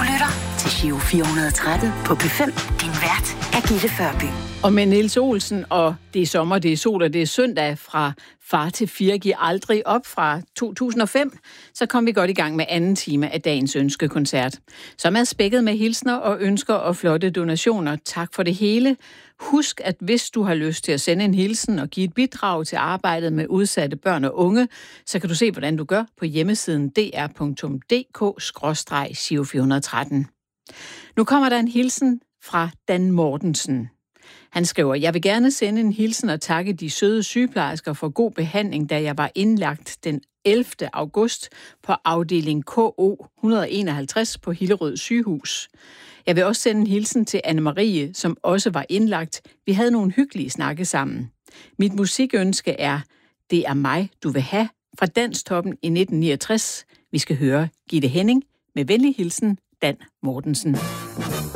lytter til Giro 413 på P5. Din vært er Gitte Førby. Og med Niels Olsen, og det er sommer, det er sol, og det er søndag fra Far til Fire giver aldrig op fra 2005, så kom vi godt i gang med anden time af dagens ønskekoncert, som er spækket med hilsner og ønsker og flotte donationer. Tak for det hele. Husk, at hvis du har lyst til at sende en hilsen og give et bidrag til arbejdet med udsatte børn og unge, så kan du se, hvordan du gør på hjemmesiden dr.dk/Giro 413. Nu kommer der en hilsen fra Dan Mortensen. Han skriver, jeg vil gerne sende en hilsen og takke de søde sygeplejersker for god behandling, da jeg var indlagt den 11. august på afdeling KO 151 på Hillerød sygehus. Jeg vil også sende en hilsen til Anne-Marie, som også var indlagt. Vi havde nogle hyggelige snakke sammen. Mit musikønske er Det er mig, du vil have, fra Danstoppen i 1969. Vi skal høre Gitte Henning. Med venlig hilsen, Dan Mortensen.